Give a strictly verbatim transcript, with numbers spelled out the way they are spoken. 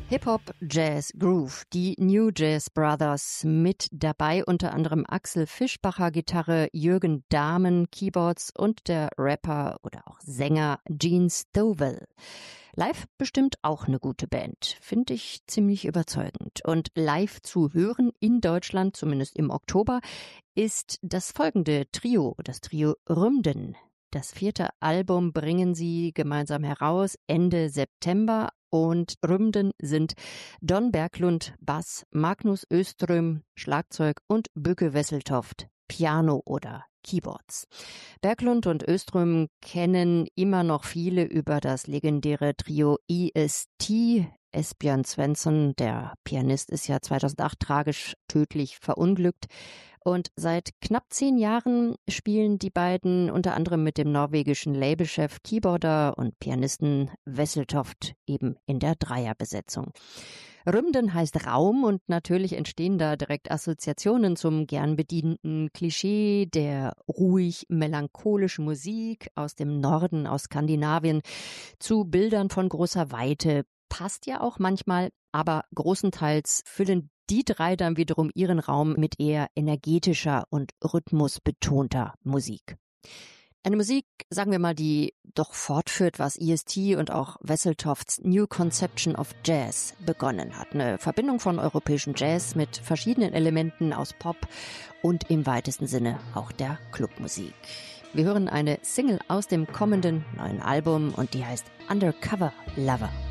Hip-Hop, Jazz, Groove, die New Jazz Brothers mit dabei, unter anderem Axel Fischbacher Gitarre, Jürgen Dahmen Keyboards und der Rapper oder auch Sänger Gene Stovall. Live bestimmt auch eine gute Band, finde ich ziemlich überzeugend. Und live zu hören in Deutschland, zumindest im Oktober, ist das folgende Trio, das Trio Rümden. Das vierte Album bringen sie gemeinsam heraus Ende September. Und Rümden sind Don Berglund Bass, Magnus Öström Schlagzeug und Bücke Wesseltoft Piano oder Keyboards. Berglund und Öström kennen immer noch viele über das legendäre Trio E S T. Esbjörn Svensson, der Pianist, ist ja zweitausendacht tragisch tödlich verunglückt. Und seit knapp zehn Jahren spielen die beiden unter anderem mit dem norwegischen Labelchef, Keyboarder und Pianisten Wesseltoft eben in der Dreierbesetzung. Rümden heißt Raum und natürlich entstehen da direkt Assoziationen zum gern bedienten Klischee der ruhig melancholischen Musik aus dem Norden, aus Skandinavien, zu Bildern von großer Weite. Passt ja auch manchmal, aber großenteils füllen die drei dann wiederum ihren Raum mit eher energetischer und rhythmusbetonter Musik. Eine Musik, sagen wir mal, die doch fortführt, was E S T und auch Wesseltofts New Conception of Jazz begonnen hat. Eine Verbindung von europäischem Jazz mit verschiedenen Elementen aus Pop und im weitesten Sinne auch der Clubmusik. Wir hören eine Single aus dem kommenden neuen Album und die heißt Undercover Lover.